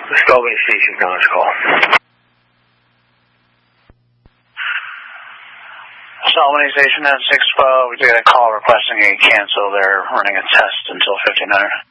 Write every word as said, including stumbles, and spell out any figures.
Albany Station, Congress call. Albany Station at six twelve, we got a call requesting a cancel. They're running a test until fifteen hundred.